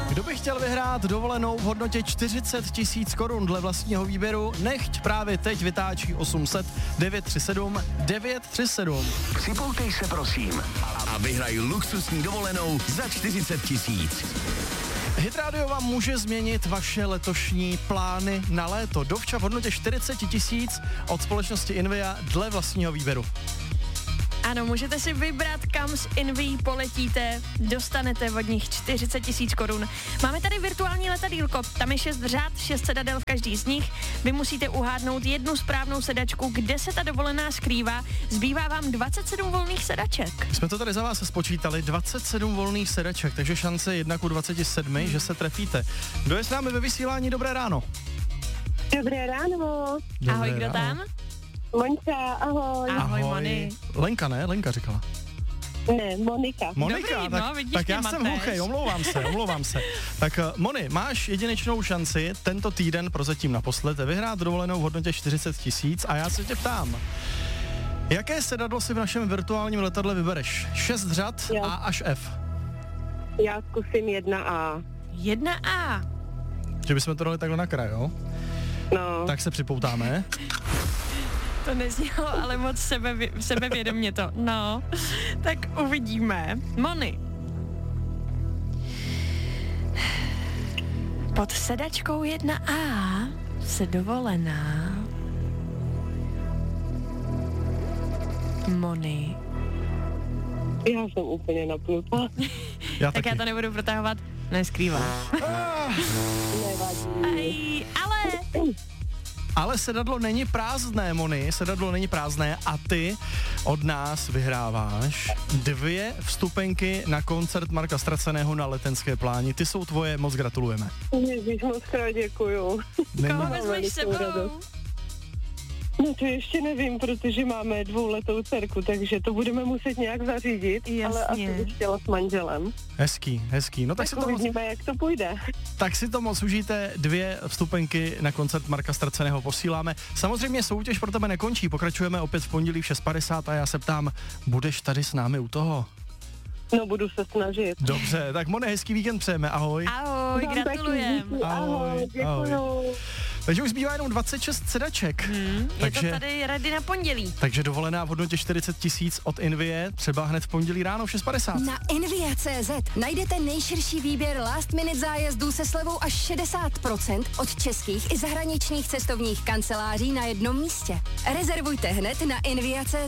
Kdo by chtěl vyhrát dovolenou v hodnotě 40 000 korun dle vlastního výběru, nechť právě teď vytáčí 800 937 937. Připoutej se prosím a vyhraj luxusní dovolenou za 40 000. Hit Radio vám může změnit vaše letošní plány na léto. Dovča v hodnotě 40 000 od společnosti Invia dle vlastního výběru. Ano, můžete si vybrat, kam s Inví poletíte, dostanete od nich 40 000 korun. Máme tady virtuální letadýlko, tam je 6 řád, 6 sedadel v každý z nich. Vy musíte uhádnout jednu správnou sedačku, kde se ta dovolená skrývá. Zbývá vám 27 volných sedaček. Jsme to tady za vás spočítali, 27 volných sedaček, takže šance 1:27, že se trefíte. Kdo je s námi ve vysílání? Dobré ráno. Dobré ráno. Dobré Ahoj, kdo ráno. tam? Monča, ahoj. Ahoj, Moni. Lenka, ne? Lenka říkala. Ne, Monika. Monika, Dobrý, no, vidíš, tak ty já jsem mateš. hluchej, omlouvám se. Tak Moni, máš jedinečnou šanci tento týden prozatím naposled vyhrát dovolenou v hodnotě 40 000 a já se tě ptám, jaké sedadlo si v našem virtuálním letadle vybereš? 6 řad Jo. A až F. Já zkusím 1A. 1A. Že bychom to dali takhle na kraj, jo? No, Tak se připoutáme. To neznělo, ale moc sebevědomě to. No, tak uvidíme. Moni. Pod sedačkou 1A se dovolená Moni. já jsem úplně napnutá. Já Tak taky. já to nebudu protahovat, neskrývám. Nevadí. Ale Ale sedadlo není prázdné, Moni, sedadlo není prázdné a ty od nás vyhráváš 2 vstupenky na koncert Marka Straceného na Letenské pláni. Ty jsou tvoje, moc gratulujeme. Ježíš, moc krát děkuju. Není- koho vezmeš velikou sebou? radost. No to ještě nevím, protože máme 2letou dcerku, takže to budeme muset nějak zařídit, ale asi Jasně. bych chtěla s manželem. Hezký. No tak Tak uvidíme, jak to půjde. tak si to moc užijte, 2 vstupenky na koncert Marka Straceného posíláme. Samozřejmě soutěž pro tebe nekončí, pokračujeme opět v pondělí v 6:50 a já se ptám, budeš tady s námi u toho? No budu se snažit. Dobře, tak Mone, hezký víkend přejeme, ahoj. Ahoj, Vám taky gratulujem. díky, ahoj, děkuju. Takže už zbývá jenom 26 sedaček. Je to tady ready na pondělí. Takže dovolená v hodnotě 40 000 od Invie, třeba hned v pondělí ráno v 6:50. Na Invia.cz najdete nejširší výběr last minute zájezdů se slevou až 60% od českých i zahraničních cestovních kanceláří na jednom místě. Rezervujte hned na Invia.cz.